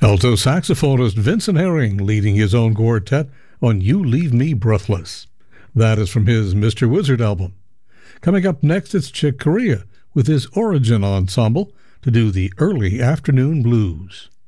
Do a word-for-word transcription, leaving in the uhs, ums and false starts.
Alto saxophonist Vincent Herring leading his own quartet on You Leave Me Breathless. That is from his Mister Wizard album. Coming up next, it's Chick Corea with his Origin Ensemble to do the Early Afternoon Blues.